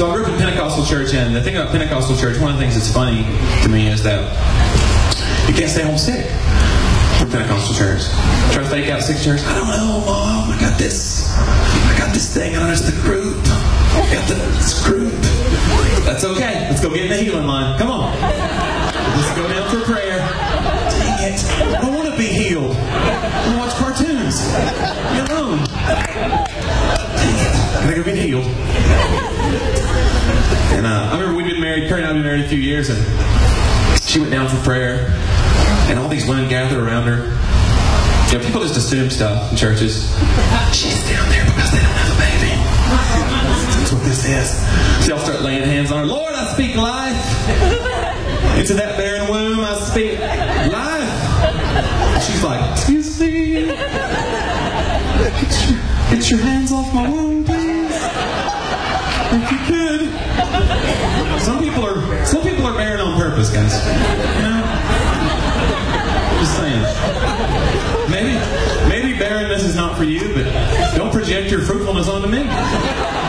So I grew up in Pentecostal church, and the thing about Pentecostal church, one of the things that's funny to me is that you can't stay home sick from Pentecostal church. Try to fake out sick church. I don't know, Mom. I got this thing. I don't know, it's the group. I got this group. That's okay. Let's go get in the healing line. Come on. Let's go down for prayer. Dang it. I don't want to be healed. I want to watch cartoons. Leave me alone. Dang it. I gotta go get healed. And I remember we'd been married, Kurt and I had been married a few years, and she went down for prayer, and all these women gathered around her. You know, people just assume stuff in churches. She's down there because they don't have a baby. That's what this is. So y'all start laying hands on her. Lord, I speak life. Into that barren womb, I speak life. She's like, excuse me. Get your hands off my womb, please. If you could. Some people are barren on purpose, guys. You know? Just saying. Maybe barrenness is not for you, but don't project your fruitfulness onto me.